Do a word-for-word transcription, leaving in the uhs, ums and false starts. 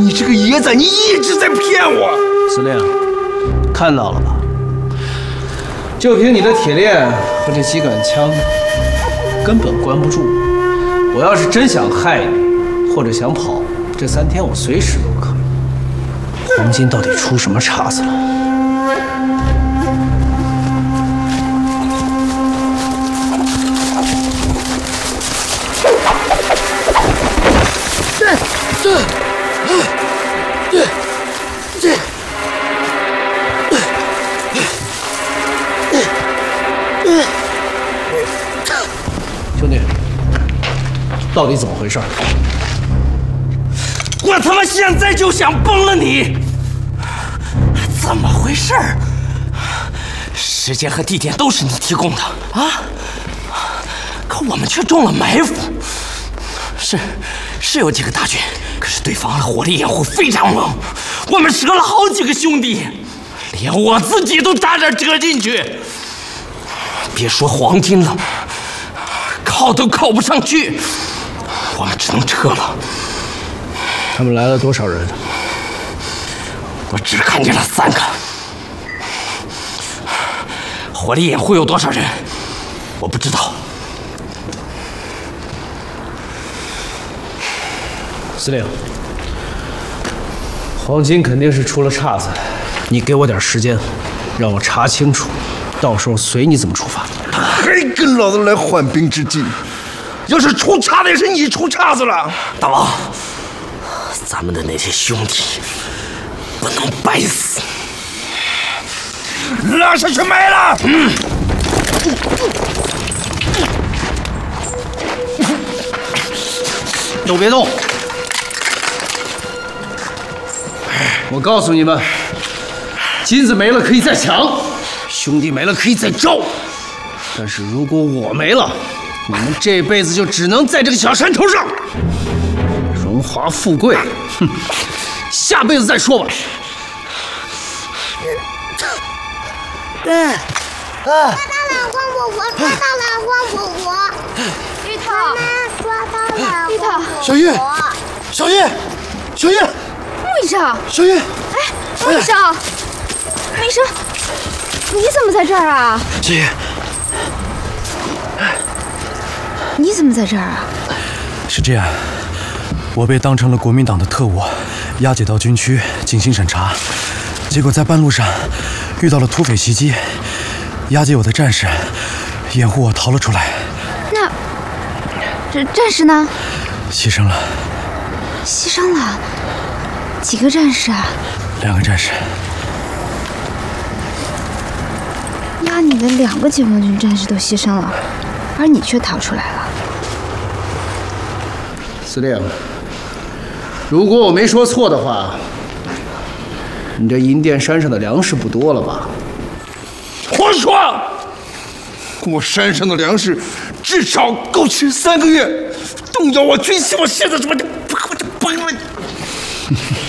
你这个野仔，你一直在骗我！ 司令，看到了吧？就凭你的铁链和这几杆枪，根本关不住我。我要是真想害你，或者想跑，这三天我随时都可以。黄金到底出什么岔子了？ 兄弟，到底怎么回事？ 我他妈现在就想崩了你！怎么回事？时间和地点都是你提供的啊，可我们却中了埋伏。是，是有几个大军，可是对方的火力掩护非常猛，我们折了好几个兄弟，连我自己都差点折进去。别说黄金了，靠都靠不上去，我们只能撤了。 他们来了多少人？ 我只看见了三个。火力掩护有多少人？我不知道。 司令，黄金肯定是出了岔子，你给我点时间，让我查清楚，到时候随你怎么处罚。 还跟老子来缓兵之计？要是出岔子也是你出岔子了。大王，咱们的那些兄弟不能白死，拉下去埋了。嗯。 都别动！ 我告诉你们，金子没了可以再抢，兄弟没了可以再招，但是如果我没了，你们这辈子就只能在这个小山头上。荣华富贵，哼，下辈子再说吧。 嗯，啊！抓到了，换我我！抓到了，换我我！ 芋头， 妈妈抓到了， 芋头， 小玉，小玉，小玉。 穆医生， 小玉， 哎，穆医生，穆医生，你怎么在这儿啊？ 小玉， 你怎么在这儿啊？ 是这样，我被当成了国民党的特务，押解到军区进行审查，结果在半路上遇到了土匪袭击，押解我的战士掩护我逃了出来。 那这战士呢？ 牺牲了。 牺牲了。 几个战士啊？ 两个战士。 押你的两个解放军战士都牺牲了，而你却逃出来了。 司令，如果我没说错的话，你这银殿山上的粮食不多了吧？ 胡说！我山上的粮食至少够吃三个月，动摇我军心，我现在怎么就？